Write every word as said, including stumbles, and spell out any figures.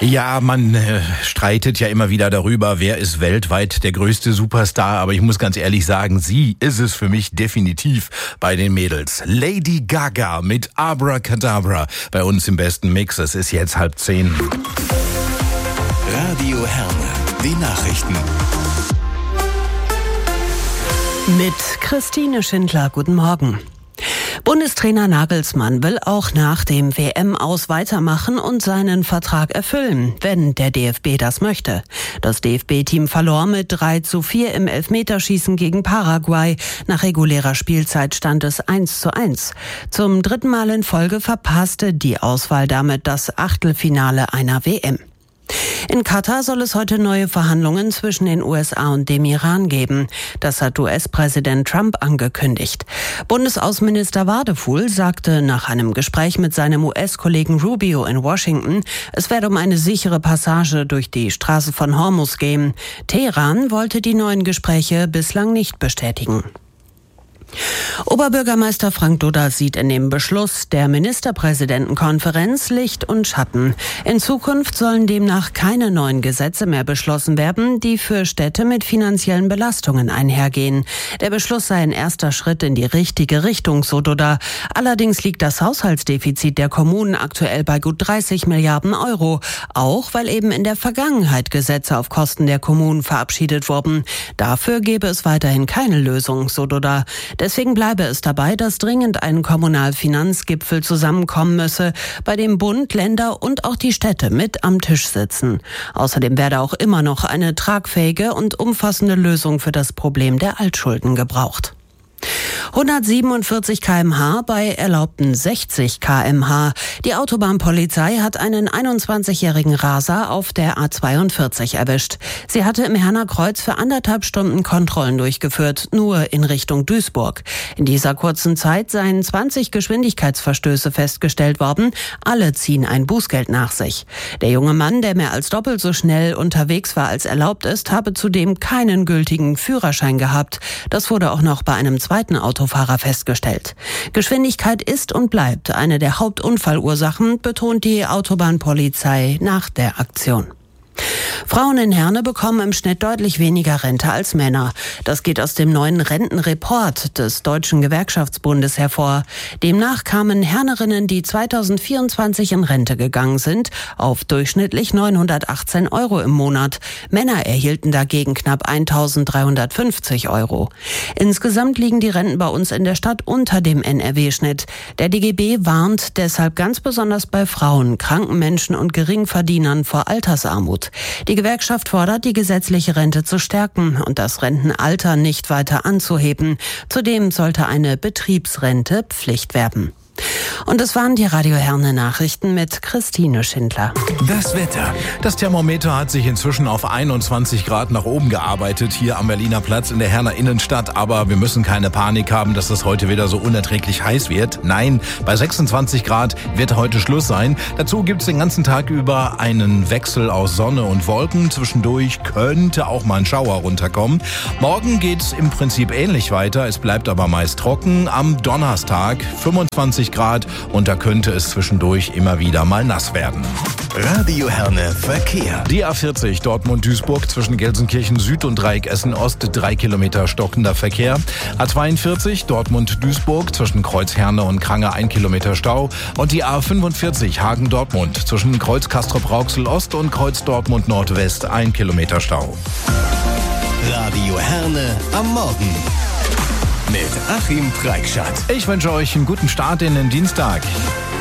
Ja, man äh, streitet ja immer wieder darüber, wer ist weltweit der größte Superstar. Aber ich muss ganz ehrlich sagen, sie ist es für mich definitiv bei den Mädels. Lady Gaga mit Abracadabra bei uns im besten Mix. Es ist jetzt halb zehn. Radio Herne, die Nachrichten. Mit Christine Schindler, guten Morgen. Bundestrainer Nagelsmann will auch nach dem W M-Aus weitermachen und seinen Vertrag erfüllen, wenn der D F B das möchte. Das D F B-Team verlor mit drei zu vier im Elfmeterschießen gegen Paraguay. Nach regulärer Spielzeit stand es eins zu eins. Zum dritten Mal in Folge verpasste die Auswahl damit das Achtelfinale einer W M. In Katar soll es heute neue Verhandlungen zwischen den U S A und dem Iran geben. Das hat U S-Präsident Trump angekündigt. Bundesaußenminister Wadefuhl sagte nach einem Gespräch mit seinem U S-Kollegen Rubio in Washington, es werde um eine sichere Passage durch die Straße von Hormuz gehen. Teheran wollte die neuen Gespräche bislang nicht bestätigen. Oberbürgermeister Frank Dudda sieht in dem Beschluss der Ministerpräsidentenkonferenz Licht und Schatten. In Zukunft sollen demnach keine neuen Gesetze mehr beschlossen werden, die für Städte mit finanziellen Belastungen einhergehen. Der Beschluss sei ein erster Schritt in die richtige Richtung, so Dudda. Allerdings liegt das Haushaltsdefizit der Kommunen aktuell bei gut dreißig Milliarden Euro. Auch weil eben in der Vergangenheit Gesetze auf Kosten der Kommunen verabschiedet wurden. Dafür gäbe es weiterhin keine Lösung, so Dudda. Deswegen bleibe es dabei, dass dringend ein Kommunalfinanzgipfel zusammenkommen müsse, bei dem Bund, Länder und auch die Städte mit am Tisch sitzen. Außerdem werde auch immer noch eine tragfähige und umfassende Lösung für das Problem der Altschulden gebraucht. hundertsiebenundvierzig Kilometer pro Stunde bei erlaubten sechzig Kilometer pro Stunde. Die Autobahnpolizei hat einen einundzwanzigjährigen Raser auf der A zweiundvierzig erwischt. Sie hatte im Herner Kreuz für anderthalb Stunden Kontrollen durchgeführt, nur in Richtung Duisburg. In dieser kurzen Zeit seien zwanzig Geschwindigkeitsverstöße festgestellt worden. Alle ziehen ein Bußgeld nach sich. Der junge Mann, der mehr als doppelt so schnell unterwegs war als erlaubt ist, habe zudem keinen gültigen Führerschein gehabt. Das wurde auch noch bei einem zweiten Autofahrer festgestellt. Geschwindigkeit ist und bleibt eine der Hauptunfallursachen, betont die Autobahnpolizei nach der Aktion. Frauen in Herne bekommen im Schnitt deutlich weniger Rente als Männer. Das geht aus dem neuen Rentenreport des Deutschen Gewerkschaftsbundes hervor. Demnach kamen Hernerinnen, die zweitausendvierundzwanzig in Rente gegangen sind, auf durchschnittlich neunhundertachtzehn Euro im Monat. Männer erhielten dagegen knapp eintausenddreihundertfünfzig Euro. Insgesamt liegen die Renten bei uns in der Stadt unter dem N R W-Schnitt. Der D G B warnt deshalb ganz besonders bei Frauen, kranken Menschen und Geringverdienern vor Altersarmut. Die Gewerkschaft fordert, die gesetzliche Rente zu stärken und das Rentenalter nicht weiter anzuheben. Zudem sollte eine Betriebsrente Pflicht werden. Und es waren die Radio Herne Nachrichten mit Christine Schindler. Das Wetter. Das Thermometer hat sich inzwischen auf einundzwanzig Grad nach oben gearbeitet, hier am Berliner Platz in der Herner Innenstadt. Aber wir müssen keine Panik haben, dass es heute wieder so unerträglich heiß wird. Nein, bei sechsundzwanzig Grad wird heute Schluss sein. Dazu gibt es den ganzen Tag über einen Wechsel aus Sonne und Wolken. Zwischendurch könnte auch mal ein Schauer runterkommen. Morgen geht es im Prinzip ähnlich weiter. Es bleibt aber meist trocken. Am Donnerstag fünfundzwanzig Grad und da könnte es zwischendurch immer wieder mal nass werden. Radio Herne Verkehr. Die A vierzig Dortmund-Duisburg zwischen Gelsenkirchen Süd und Dreieck Essen-Ost, drei Kilometer stockender Verkehr. A zweiundvierzig Dortmund-Duisburg zwischen Kreuz Herne und Krange, ein Kilometer Stau. Und die A fünfundvierzig Hagen-Dortmund zwischen Kreuz Castrop-Rauxel-Ost und Kreuz Dortmund-Nordwest, ein Kilometer Stau. Radio Herne am Morgen. Mit Achim Preikschat. Ich wünsche euch einen guten Start in den Dienstag.